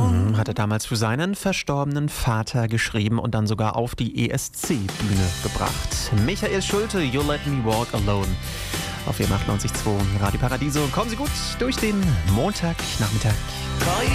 Hat er damals für seinen verstorbenen Vater geschrieben und dann sogar auf die ESC-Bühne gebracht. Michael Schulte, You Let Me Walk Alone. Auf 498.2 Radio Paradiso. Kommen Sie gut durch den Montagnachmittag.